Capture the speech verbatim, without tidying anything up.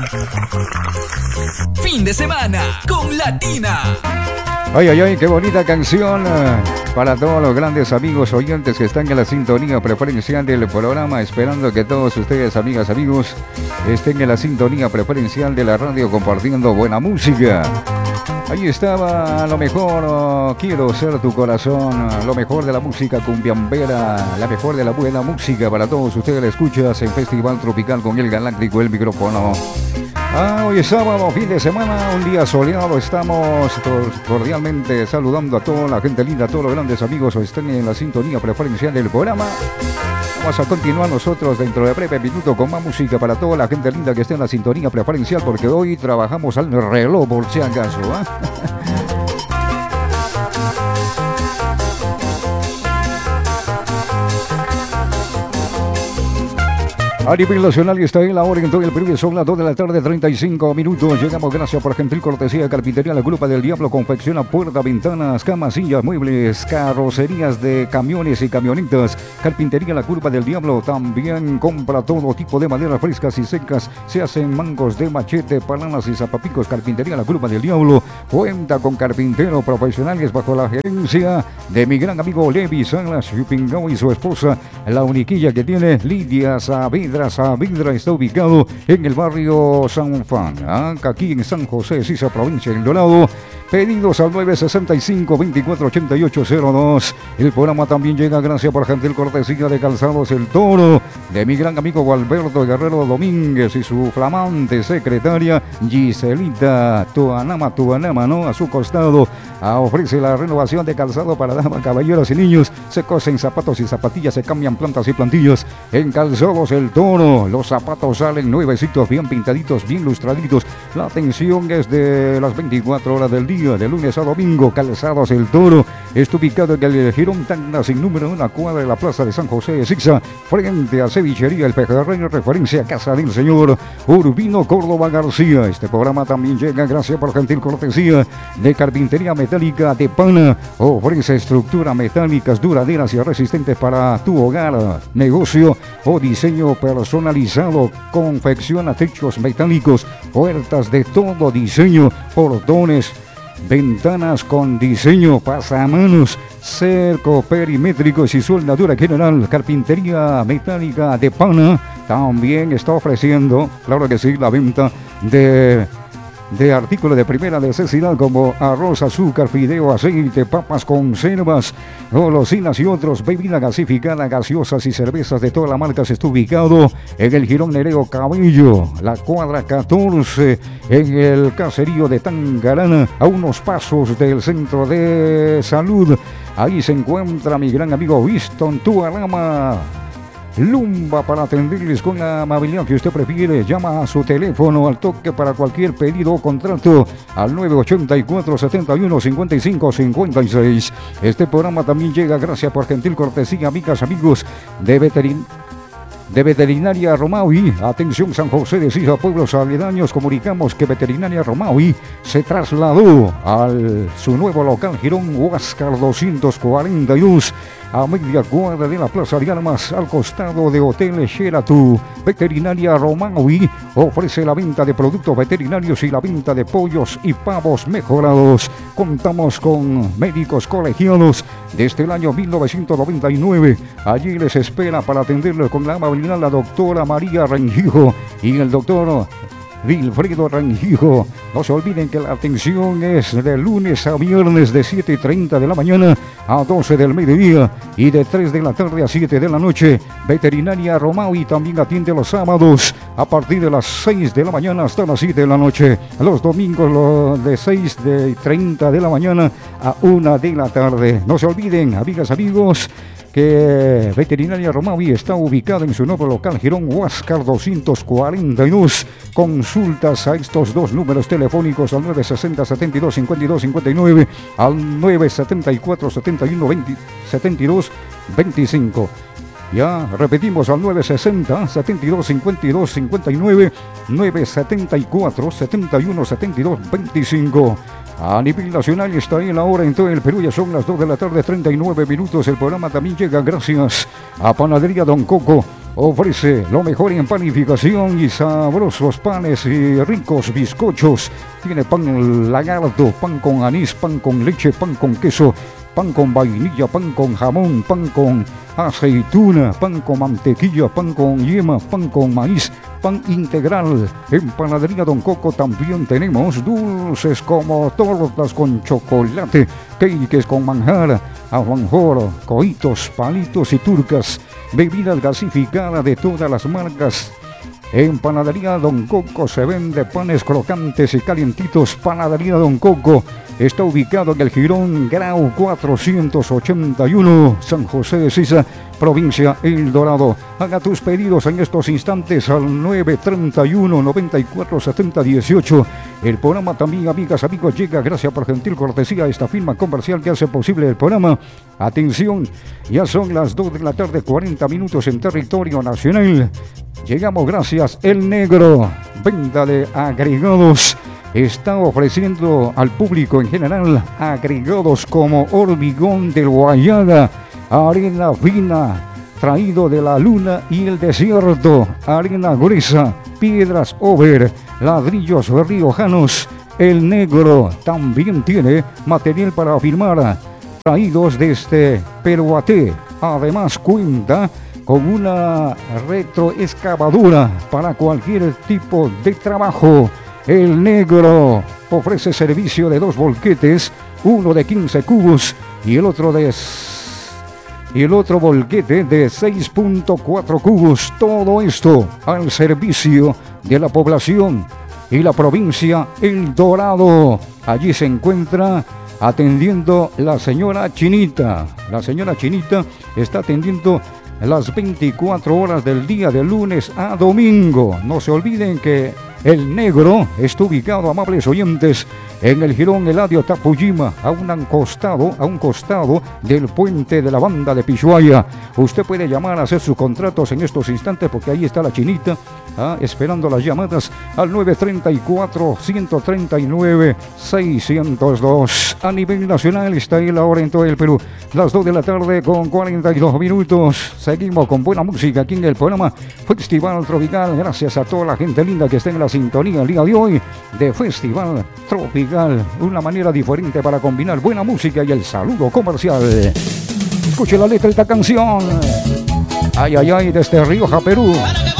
Fin de semana con Latina. Ay, ay, ay, qué bonita canción para todos los grandes amigos oyentes que están en la sintonía preferencial del programa, esperando que todos ustedes, amigas, amigos, estén en la sintonía preferencial de la radio compartiendo buena música. Ahí estaba lo mejor, oh, quiero ser tu corazón, lo mejor de la música cumbiambera, la mejor de la buena música para todos ustedes. La escuchas en Festival Tropical con el Galáctico, el micrófono. Ah, hoy es sábado, fin de semana, un día soleado. Estamos cordialmente saludando a toda la gente linda, a todos los grandes amigos que estén en la sintonía preferencial del programa. Vamos a continuar nosotros dentro de breve minuto con más música para toda la gente linda que esté en la sintonía preferencial, porque hoy trabajamos al reloj por si acaso, ¿eh? A nivel nacional está en la hora en todo el Perú, son las dos de la tarde, treinta y cinco minutos. Llegamos gracias por gentil cortesía de Carpintería La Grupa del Diablo. Confecciona puertas, ventanas, camas, sillas, muebles, carrocerías de camiones y camionetas. Carpintería La Grupa del Diablo también compra todo tipo de maderas frescas y secas. Se hacen mangos de machete, palanas y zapapicos. Carpintería La Grupa del Diablo cuenta con carpinteros profesionales bajo la gerencia de mi gran amigo Levi Salas Yupingao y su esposa, la uniquilla que tiene Lidia Saavedra. Saavedra está ubicado en el barrio San Juan, ¿ah? Aquí en San José, Sisa, provincia del Dorado. Pedidos al nueve sesenta y cinco, veinticuatro ochenta y ocho cero dos. El programa también llega gracias por gentil cortesía de Calzados El Toro, de mi gran amigo Gualberto Guerrero Domínguez y su flamante secretaria Giselita Tuanama, Tuanama, ¿no? A su costado ah, ofrece la renovación de calzado para damas, caballeros y niños. Se cosen zapatos y zapatillas, se cambian plantas y plantillas. En Calzados El Toro, los zapatos salen nuevecitos, bien pintaditos, bien lustraditos. La atención es de las veinticuatro horas del día, de lunes a domingo. Calzados El Toro está ubicado en el Girón Tacna, sin número, una cuadra de la plaza de San José de Sixa, frente a Cevichería El Pejerrey, referencia a casa del señor Urbino Córdoba García. Este programa también llega gracias por gentil cortesía de Carpintería Metálica de Pana. Ofrece estructuras metálicas duraderas y resistentes para tu hogar, negocio o diseño personalizado. Confecciona techos metálicos, puertas de todo diseño, portones, ventanas con diseño, pasamanos, cerco perimétricos y soldadura general. Carpintería Metálica de Pana también está ofreciendo, claro que sí, la venta de de artículos de primera necesidad como arroz, azúcar, fideo, aceite, papas, conservas, golosinas y otros, bebida gasificada, gaseosas y cervezas de toda la marca. Se está ubicado en el Girón Nereo Cabello, la cuadra catorce, en el caserío de Tangarana, a unos pasos del centro de salud. Ahí se encuentra mi gran amigo Winston Tuarama Lumba para atenderles con la amabilidad que usted prefiere. Llama a su teléfono al toque para cualquier pedido o contrato al nueve ochenta y cuatro, setenta y uno, cincuenta y cinco, cincuenta y seis. Este programa también llega gracias por gentil cortesía, amigas, amigos de veterin de Veterinaria Romaui. Atención San José de Sisa, pueblos aledaños. Comunicamos que Veterinaria Romaui se trasladó al su nuevo local Girón Huáscar doscientos cuarenta y dos, a media cuadra de la Plaza de Armas, al costado de Hotel Sheraton. Veterinaria Romaui ofrece la venta de productos veterinarios y la venta de pollos y pavos mejorados. Contamos con médicos colegiados desde el año mil novecientos noventa y nueve. Allí les espera para atenderles con la amabilidad la doctora María Rengijo y el doctor Wilfredo Rengijo. No se olviden que la atención es de lunes a viernes de siete y treinta de la mañana a doce del mediodía y de tres de la tarde a siete de la noche. Veterinaria Romaui también atiende los sábados a partir de las seis de la mañana hasta las siete de la noche. Los domingos lo de seis y treinta de la mañana a una de la tarde. No se olviden, amigas, amigos, que Veterinaria Romaui está ubicada en su nuevo local Girón Huáscar doscientos cuarenta y dos. Consultas a estos dos números telefónicos al nueve sesenta, setenta y dos, cincuenta y dos, cincuenta y nueve, al nueve setenta y cuatro, setenta y uno, veinte, setenta y dos, veinticinco. Ya repetimos al nueve sesenta, setenta y dos, cincuenta y dos, cincuenta y nueve, nueve setenta y cuatro, setenta y uno, setenta y dos, veinticinco. A nivel nacional está ahí la hora en todo el Perú, ya son las dos de la tarde, treinta y nueve minutos. El programa también llega gracias a Panadería Don Coco, ofrece lo mejor en panificación y sabrosos panes y ricos bizcochos. Tiene pan lagarto, pan con anís, pan con leche, pan con queso, pan con vainilla, pan con jamón, pan con aceituna, pan con mantequilla, pan con yema, pan con maíz, pan integral. En Panadería Don Coco también tenemos dulces como tortas con chocolate, cakes con manjar, alfajor, coitos, palitos y turcas, bebidas gasificadas de todas las marcas. En Panadería Don Coco se vende panes crocantes y calientitos. Panadería Don Coco está ubicado en el Jirón Grau cuatrocientos ochenta y uno, San José de Sisa, provincia El Dorado. Haga tus pedidos en estos instantes al nueve treinta y uno, noventa y cuatro, setenta, dieciocho. El programa también, amigas, amigos, llega gracias por gentil cortesía a esta firma comercial que hace posible el programa. Atención, ya son las dos de la tarde, cuarenta minutos en territorio nacional. Llegamos gracias El Negro, venta de agregados. Está ofreciendo al público en general agregados como hormigón del Guayaga, arena fina, traído de la luna y el desierto, arena gruesa, piedras over, ladrillos riojanos. El Negro también tiene material para firmar, traídos desde Peruaté. Además cuenta con una retroexcavadora para cualquier tipo de trabajo. El Negro ofrece servicio de dos volquetes, uno de quince cubos y el otro de y el otro volquete de seis punto cuatro cubos. Todo esto al servicio de la población y la provincia El Dorado. Allí se encuentra atendiendo la señora Chinita. La señora Chinita está atendiendo las veinticuatro horas del día, de lunes a domingo. No se olviden que El Negro está ubicado, amables oyentes, en el Jirón Eladio Tapujima, a un costado, a un costado del puente de la banda de Pishuaya. Usted puede llamar a hacer sus contratos en estos instantes porque ahí está la Chinita, ah, esperando las llamadas al nueve treinta y cuatro, ciento treinta y nueve, seiscientos dos. A nivel nacional está ahí la hora en todo el Perú, las dos de la tarde con cuarenta y dos minutos. Seguimos con buena música aquí en el programa Festival Tropical. Gracias a toda la gente linda que está en la sintonía el día de hoy de Festival Tropical. Una manera diferente para combinar buena música y el saludo comercial. Escuche la letra de esta canción. Ay, ay, ay, desde Rioja, Perú.